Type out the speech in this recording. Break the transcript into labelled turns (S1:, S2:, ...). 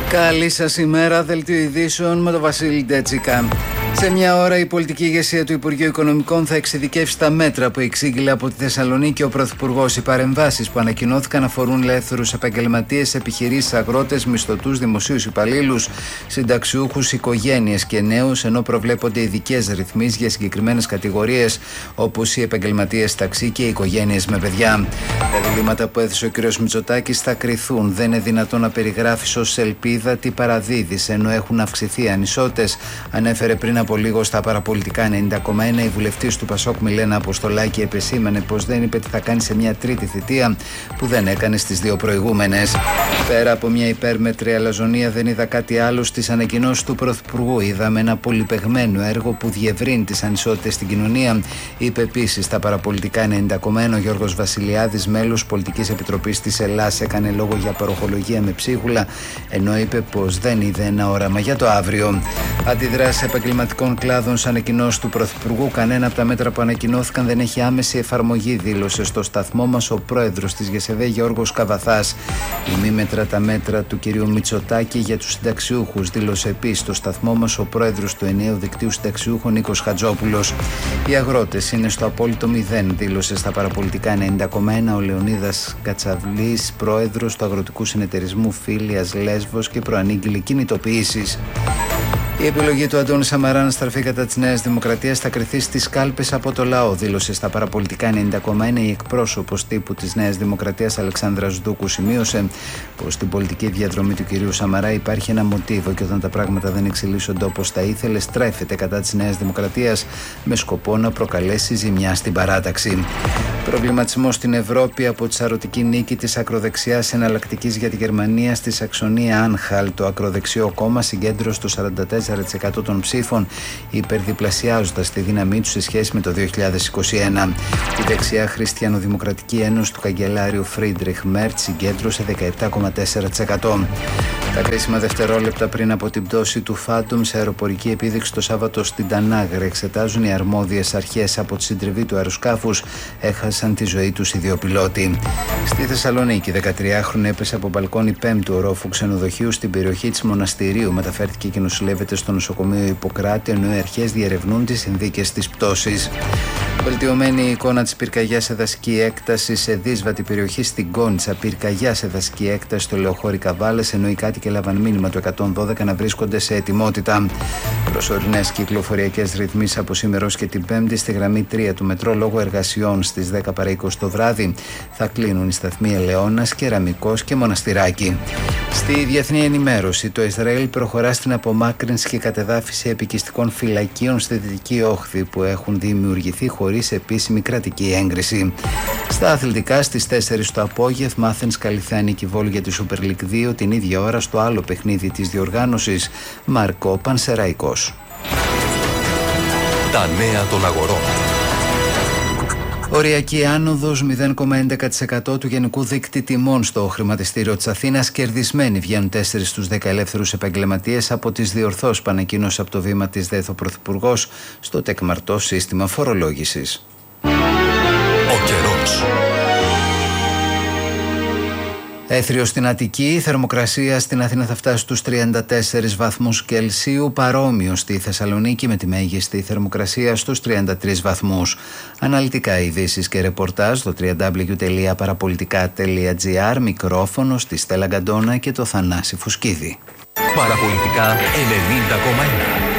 S1: Καλή σας ημέρα, δελτίο ειδήσεων με τον Βασίλη Ντέτσικα. Σε μια ώρα η πολιτική ηγεσία του Υπουργείου Οικονομικών θα εξειδικεύσει τα μέτρα που εξήγηλε από τη Θεσσαλονίκη ο Πρωθυπουργός. Οι παρεμβάσεις που ανακοινώθηκαν αφορούν ελεύθερους επαγγελματίες, επιχειρήσεις, αγρότες, μισθωτούς, δημοσίους υπαλλήλους, συνταξιούχους, οικογένειες και νέους, ενώ προβλέπονται ειδικές ρυθμίσεις για συγκεκριμένες κατηγορίες όπως οι επαγγελματίες ταξί και οι οικογένειες με παιδιά. Τα διλήμματα που έθεσε ο κ. Μητσοτάκης θα κριθούν. Δεν είναι δυνατόν να περιγράφεις ως ελπίδα τι παραδίδεις, ενώ έχουν αυξηθεί οι ανισότητες, ανέφερε πριν από λίγο στα παραπολιτικά 90,1 η βουλευτής του Πασόκ Μιλένα Αποστολάκη. Επεσήμανε πως δεν είπε τι θα κάνει σε μια τρίτη θητεία που δεν έκανε στις δύο προηγούμενες. Πέρα από μια υπέρμετρη αλαζονία, δεν είδα κάτι άλλο στις ανακοινώσεις του Πρωθυπουργού. Είδαμε ένα πολυπαιγμένο έργο που διευρύνει τις ανισότητες στην κοινωνία, είπε επίσης στα παραπολιτικά 90,1 ο Γιώργος Βασιλιάδης, μέλος Πολιτικής Επιτροπής της Ελλάς. Έκανε λόγο για παροχολογία με ψίχουλα, ενώ είπε πως δεν είδε ένα όραμα για το αύριο. Αντιδράσεις επαγγελματικών κλάδων σε ανακοινώσεις του Πρωθυπουργού. Κανένα από τα μέτρα που ανακοινώθηκαν δεν έχει άμεση εφαρμογή, δήλωσε στο σταθμό μας ο πρόεδρος της ΓΕΣΕΒΕ Γιώργος Καβαθάς. Ημίμετρα τα μέτρα του κυρίου Μητσοτάκη για τους συνταξιούχους, δήλωσε επίσης στο σταθμό μας ο πρόεδρος του ενιαίου δικτύου συνταξιούχων Νίκος Χατζόπουλος. Οι αγρότες είναι στο απόλυτο μηδέν, δήλωσε στα παραπολιτικά 90,1 ο Λεωνίδας Κατσαβλής, πρόεδρος του Αγροτικού Συνεταιρισμού Φίλιας Λέσβος, και προανήγγειλε κινητοποιήσεις. Η επιλογή του Αντώνη Σαμαρά να στραφεί κατά της Νέας Δημοκρατίας θα κριθεί στις κάλπες από το λαό, δήλωσε στα παραπολιτικά 90,1 η εκπρόσωπος τύπου της Νέας Δημοκρατίας Αλεξάνδρα Σδούκου. Σημείωσε πως στην πολιτική διαδρομή του κυρίου Σαμαρά υπάρχει ένα μοτίβο και όταν τα πράγματα δεν εξελίσσονται όπως τα ήθελε, στρέφεται κατά της Νέας Δημοκρατίας με σκοπό να προκαλέσει ζημιά στην παράταξη. Προβληματισμό στην Ευρώπη από τη σαρωτική νίκη της ακροδεξιάς εναλλακτικής για τη Γερμανία στη Σαξονία Άνχαλ. Το ακροδεξιό κόμμα συγκέντρωσε το 44% των ψήφων, υπερδιπλασιάζοντας τη δύναμή του σε σχέση με το 2021. Η δεξιά Χριστιανοδημοκρατική Ένωση του καγκελάριου Φρίντριχ Μέρτ συγκέντρωσε 17,4%. Τα κρίσιμα δευτερόλεπτα πριν από την πτώση του Φάντομ σε αεροπορική επίδειξη το Σάββατο στην Τανάγρα εξετάζουν οι αρμόδιες αρχές. Από τη συντριβή του αεροσκάφους έχασαν τη ζωή τους οι δύο πιλότοι. Στη Θεσσαλονίκη, 13χρονη έπεσε από μπαλκόνι 5ου ορόφου ξενοδοχείου στην περιοχή της Μοναστηρίου. Μεταφέρθηκε και νοσηλεύεται στο νοσοκομείο Ιπποκράτη, ενώ οι αρχές διερευνούν τις συνθήκες της πτώσης. Βελτιωμένη η εικόνα της πυρκαγιάς σε δασική έκταση σε δύσβατη περιοχή στην Κόνιτσα. Πυρκαγιά σε δασική έκταση στο Λεωχώρη Καβάλες, ενώ οι κάτοικοι έλαβαν μήνυμα του 112 να βρίσκονται σε ετοιμότητα. Προσωρινές κυκλοφοριακές ρυθμίσεις από σήμερα ως και την Πέμπτη στη γραμμή 3 του μετρό λόγω εργασιών στις 10 παρά 20 το βράδυ. Θα κλείνουν οι σταθμοί Ελαιώνας, Κεραμικός και Μοναστηράκι. Στη διεθνή ενημέρωση, το Ισραήλ προχωρά στην απομάκρυνση και κατεδάφιση επικιστικών φυλακίων στη Δυτική Όχθη που έχουν δημιουργηθεί χωρίς επίσημη κρατική έγκριση. Στα αθλητικά, στις 4 το απόγευμα, Άθενς Καλιθιάνικη Βόλου για τη Super League 2, την ίδια ώρα στο άλλο παιχνίδι της διοργάνωσης, Μαρκό Πανσεραϊκός.
S2: Τα νέα των αγορών.
S1: Οριακή άνοδος 0,11% του γενικού δείκτη τιμών στο χρηματιστήριο της Αθήνας. Κερδισμένοι βγαίνουν 4 στους 10 ελεύθερους επαγγελματίες από τις διορθώσεις που ανακοίνωσε από το βήμα της ΔΕΘ ο Πρωθυπουργός στο τεκμαρτό σύστημα φορολόγησης.
S2: Ο καιρός.
S1: Έθριο στην Αττική, η θερμοκρασία στην Αθήνα θα φτάσει στους 34 βαθμούς Κελσίου, παρόμοιο στη Θεσσαλονίκη με τη μέγιστη θερμοκρασία στους 33 βαθμούς. Αναλυτικά ειδήσεις και ρεπορτάζ στο www.parapolitica.gr, μικρόφωνο στη Στέλλα Γκαντόνα και το Θανάση Φουσκίδη.
S2: Παραπολιτικά 90,1.